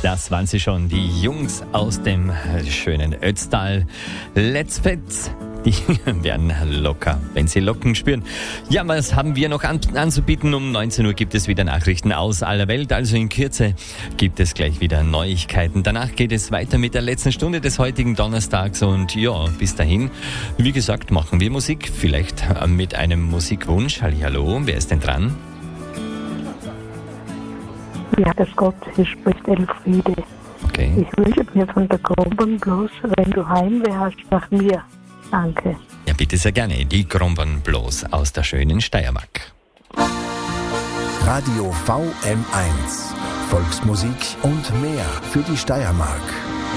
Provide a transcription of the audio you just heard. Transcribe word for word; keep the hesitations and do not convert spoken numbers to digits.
Das waren sie schon, die Jungs aus dem schönen Ötztal. Let's Fetz. Die werden locker, wenn sie Locken spüren. Ja, was haben wir noch an, anzubieten? Um neunzehn Uhr gibt es wieder Nachrichten aus aller Welt. Also in Kürze gibt es gleich wieder Neuigkeiten. Danach geht es weiter mit der letzten Stunde des heutigen Donnerstags. Und ja, bis dahin, wie gesagt, machen wir Musik. Vielleicht mit einem Musikwunsch. Hallihallo, wer ist denn dran? Ja, das Gott, hier spricht Elfriede. Okay. Ich wünsche mir von der Gruppe bloß, wenn du Heimweh hast, nach mir. Danke. Ja, bitte sehr gerne. Die Grombern bloß aus der schönen Steiermark. Radio V M eins. Volksmusik und mehr für die Steiermark.